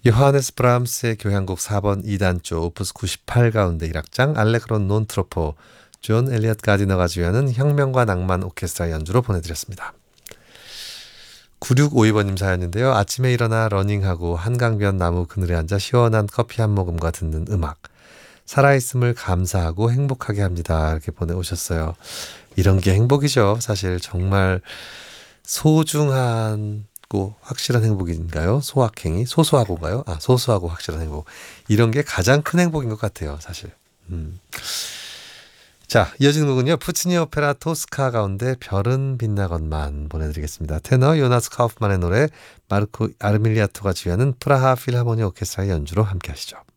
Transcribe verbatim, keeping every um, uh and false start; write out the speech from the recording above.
요하네스 브람스의 교향곡 사 번 이 단조 오프스 구십팔 가운데 일 악장 알레그로 논 트로포 존 엘리엇 가디너가 지휘하는 혁명과 낭만 오케스트라 연주로 보내드렸습니다. 구육오이 번님 사연인데요. 아침에 일어나 러닝하고 한강변 나무 그늘에 앉아 시원한 커피 한 모금과 듣는 음악. 살아있음을 감사하고 행복하게 합니다. 이렇게 보내오셨어요. 이런 게 행복이죠. 사실 정말 소중하고 확실한 행복인가요? 소확행이? 소소하고인가요? 아, 소소하고 확실한 행복. 이런 게 가장 큰 행복인 것 같아요. 사실. 음. 자, 이어지는 곡은요. 푸치니 오페라 토스카 가운데 별은 빛나건만 보내드리겠습니다. 테너 요나스 카우프만의 노래 마르코 아르밀리아토가 지휘하는 프라하 필하모니 오케스트라의 연주로 함께 하시죠.